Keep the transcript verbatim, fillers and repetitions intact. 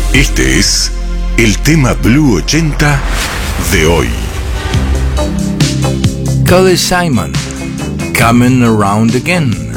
Este es el tema Blue ochenta de hoy. Cody Simon, Coming Around Again.